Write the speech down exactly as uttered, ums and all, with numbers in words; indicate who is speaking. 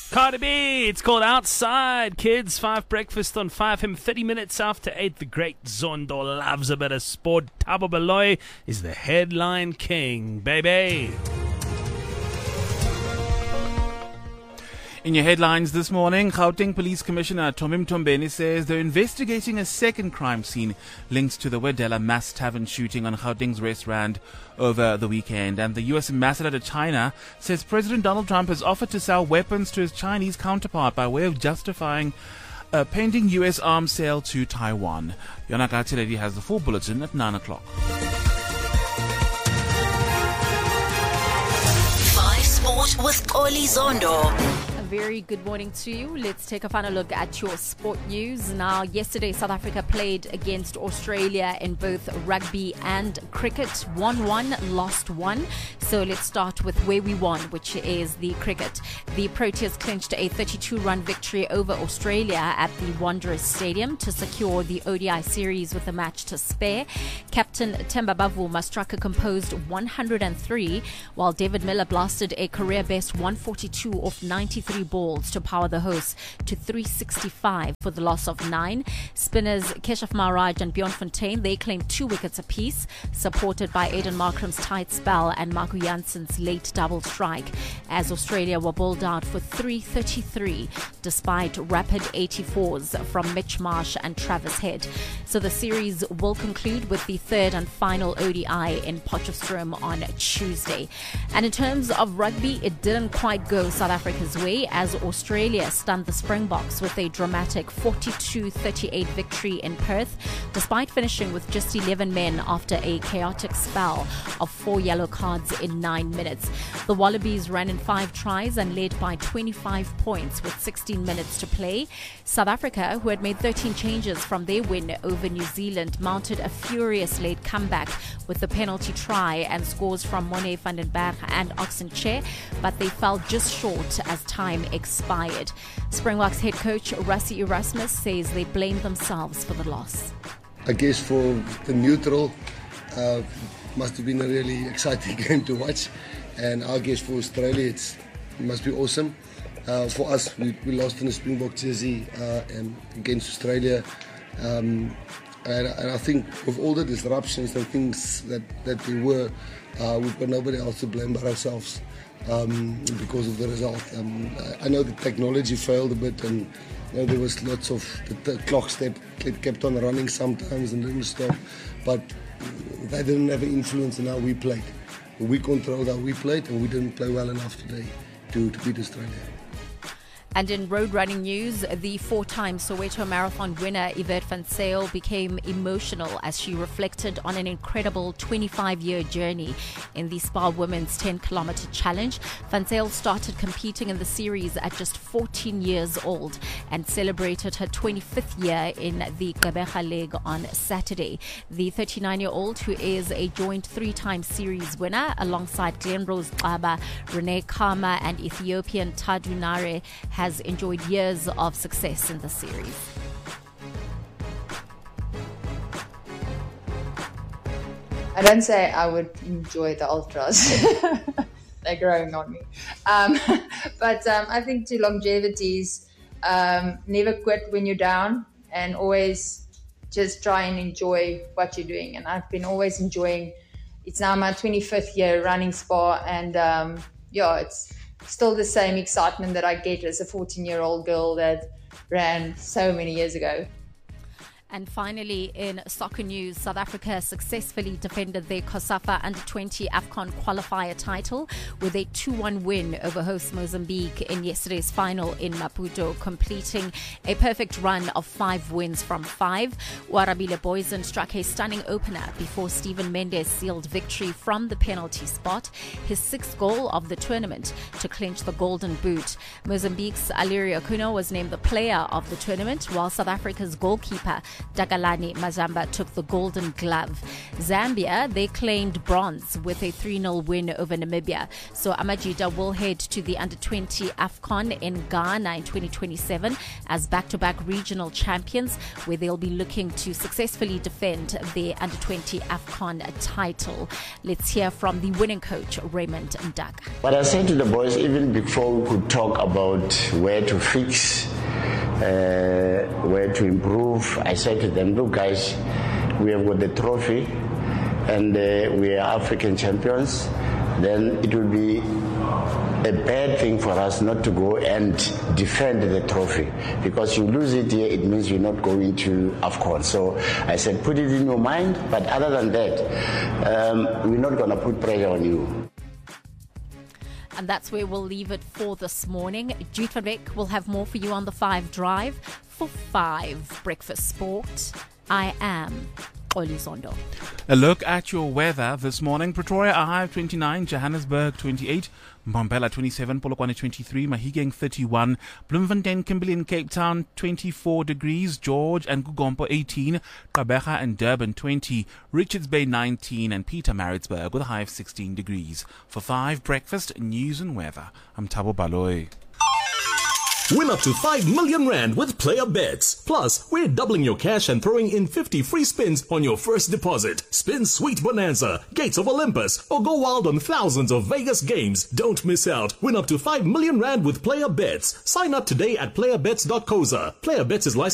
Speaker 1: Cardi B, it's called Outside. Kids, five breakfast on five him, thirty minutes after eight. The great Zondo loves a bit of sport. Thabo Baloyi is the headline king, baby.
Speaker 2: In your headlines this morning, Gauteng Police Commissioner Tomim Tombeni says they're investigating a second crime scene linked to the Wedella mass tavern shooting on Gauteng's restaurant over the weekend. And the U S ambassador to China says President Donald Trump has offered to sell weapons to his Chinese counterpart by way of justifying a pending U S arms sale to Taiwan. Yona Gatiledi has the full bulletin at nine o'clock.
Speaker 3: Five Sport with Oli Zondo.
Speaker 4: Very good morning to you. Let's take a final look at your sport news. Now, yesterday, South Africa played against Australia in both rugby and cricket. Won one, lost one. So let's start with where we won, which is the cricket. The Proteas clinched a thirty-two run victory over Australia at the Wanderers Stadium to secure the O D I series with a match to spare. Captain Themba Bavuma struck a composed one hundred three, while David Miller blasted a career best one forty-two off ninety-three balls to power the hosts to three sixty-five for the loss of nine. Spinners Keshav Maharaj and Bjorn Fontaine, they claimed two wickets apiece, supported by Aiden Markram's tight spell and Marco Janssen's late double strike, as Australia were bowled out for three thirty-three despite rapid eighty-fours from Mitch Marsh and Travis Head. So the series will conclude with the third and final O D I in Potchefstroom on Tuesday. And in terms of rugby, it didn't quite go South Africa's way, as Australia stunned the Springboks with a dramatic forty-two thirty-eight victory in Perth, despite finishing with just eleven men after a chaotic spell of four yellow cards in nine minutes. The Wallabies ran in five tries and led by twenty-five points with sixteen minutes to play. South Africa, who had made thirteen changes from their win over New Zealand, mounted a furious late comeback with the penalty try and scores from Monet van den Berg and Oxenche, but they fell just short as time expired. Springboks head coach Rassie Erasmus says they blame themselves for the loss.
Speaker 5: I guess for the neutral, uh, must have been a really exciting game to watch, and I guess for Australia it's, it must be awesome. Uh, for us, we, we lost in the Springbok jersey uh, and against Australia, um, and, and I think with all the disruptions and things that, that there were, uh, we've got nobody else to blame but ourselves. Um, because of the result. Um, I know the technology failed a bit, and you know, there was lots of the, the clock step it kept on running sometimes and didn't stop, but that didn't have an influence on how we played. We controlled how we played, and we didn't play well enough today to, to beat Australia.
Speaker 4: And in road running news, the four-time Soweto Marathon winner Yvette van Zyl became emotional as she reflected on an incredible twenty-five-year journey in the Spa Women's ten-kilometer challenge. Van Zyl started competing in the series at just fourteen years old and celebrated her twenty-fifth year in the Gqeberha leg on Saturday. The thirty-nine-year-old, who is a joint three-time series winner alongside Glenrose Xaba, Renee Kama and Ethiopian Tadu Nare, has enjoyed years of success in the series.
Speaker 6: I don't say I would enjoy the ultras. They're growing on me. Um, but um, I think to longevity is um, never quit when you're down, and always just try and enjoy what you're doing. And I've been always enjoying. It's now my twenty-fifth year running Spa, and um, yeah, it's still the same excitement that I get as a fourteen-year-old girl that ran so many years ago.
Speaker 4: And finally, in soccer news, South Africa successfully defended their COSAFA under twenty AFCON qualifier title with a two one win over host Mozambique in yesterday's final in Maputo, completing a perfect run of five wins from five. Warabile Boysen struck a stunning opener before Stephen Mendes sealed victory from the penalty spot, his sixth goal of the tournament to clinch the Golden Boot. Mozambique's Alirio Kuno was named the player of the tournament, while South Africa's goalkeeper Takalani Mazamba took the Golden Glove. Zambia, they claimed bronze with a three nil win over Namibia. So Amajita will head to the under twenty AFCON in Ghana in twenty twenty-seven as back-to-back regional champions, where they'll be looking to successfully defend their under twenty AFCON title. Let's hear from the winning coach, Raymond Ndaka.
Speaker 7: But I said to the boys, even before we could talk about where to fix, uh, where to improve, I said to them, look guys, we have got the trophy and uh, we are African champions. Then it will be a bad thing for us not to go and defend the trophy, because you lose it here, it means you're not going to AFCON. So I said, put it in your mind, but other than that, um, we're not going to put pressure on you.
Speaker 4: And that's where we'll leave it for this morning. Jude van Beek will have more for you on the five Drive. For five Breakfast Sport, I am Oli Zondo.
Speaker 2: A look at your weather this morning. Pretoria, a high of twenty-nine, Johannesburg twenty-eight, Mbombela twenty-seven, Polokwane twenty-three, Mahigeng thirty-one, Bloemfontein, Kimberley and Cape Town twenty-four degrees, George and Gugompo eighteen, Gqeberha and Durban twenty, Richards Bay nineteen and Pietermaritzburg with a high of sixteen degrees. For five Breakfast News and Weather, I'm Thabo Baloyi.
Speaker 8: Win up to five million rand with Player Bets. Plus, we're doubling your cash and throwing in fifty free spins on your first deposit. Spin Sweet Bonanza, Gates of Olympus, or go wild on thousands of Vegas games. Don't miss out. Win up to five million rand with Player Bets. Sign up today at player bets dot co za. Player Bets is licensed